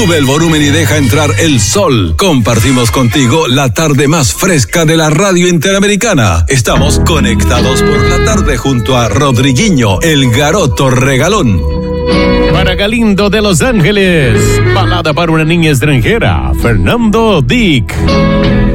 Sube el volumen y deja entrar el sol. Compartimos contigo la tarde más fresca de la radio interamericana. Estamos conectados por la tarde junto a Rodriguinho, el garoto regalón. Para Galindo de Los Ángeles, balada para una niña extranjera, Fernando Dick.